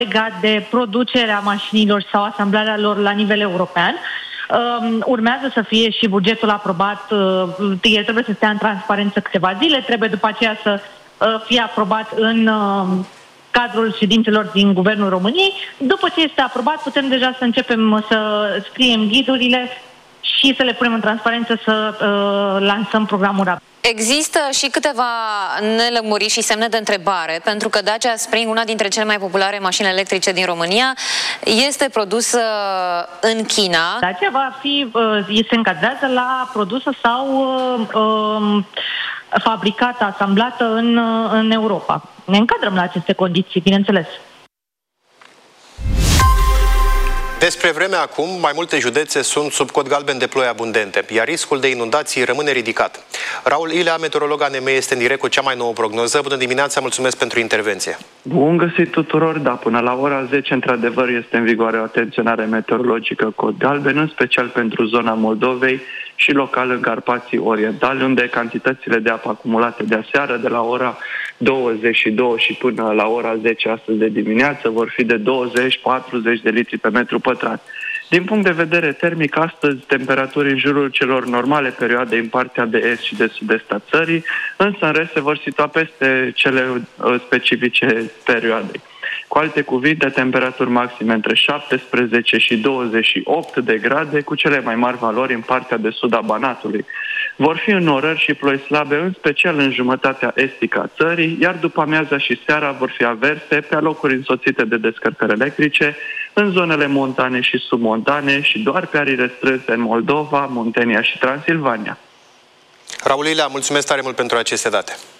legat de producerea mașinilor sau asamblarea lor la nivel european. Urmează să fie și bugetul aprobat, el trebuie să stea în transparență câteva zile, trebuie după aceea să fie aprobat în cadrul ședințelor din Guvernul României. După ce este aprobat, putem deja să începem să scriem ghidurile și să le punem în transparență, să lansăm programul rapid. Există și câteva nelămuriri și semne de întrebare, pentru că Dacia Spring, una dintre cele mai populare mașini electrice din România, este produsă în China. Dacia se încadrează la produsă sau fabricată, asamblată în Europa. Ne încadrăm la aceste condiții, bineînțeles. Despre vreme acum, mai multe județe sunt sub cod galben de ploi abundente, iar riscul de inundații rămâne ridicat. Raul Ilea, meteorolog ANM, este în direct cu cea mai nouă prognoză. Bună dimineața, mulțumesc pentru intervenție. Bun găsit tuturor, da, până la ora 10, într-adevăr, este în vigoare o atenționare meteorologică cod galben, în special pentru zona Moldovei și local în Carpații Orientali, unde cantitățile de apă acumulate de aseară, de la ora 22 și până la ora 10 astăzi de dimineață, vor fi de 20-40 de litri pe metru pătrat. Din punct de vedere termic, astăzi temperaturi în jurul celor normale perioade în partea de est și de sud-est a țării, însă în rest se vor situa peste cele specifice perioade. Cu alte cuvinte, temperaturi maxime între 17 și 28 de grade, cu cele mai mari valori în partea de sud a Banatului. Vor fi înnorări și ploi slabe, în special în jumătatea estică a țării, iar după amiaza și seara vor fi averse, pe alocuri însoțite de descărcări electrice, în zonele montane și submontane și doar pe arii restrânse în Moldova, Muntenia și Transilvania. Raul Ilea, mulțumesc tare mult pentru aceste date.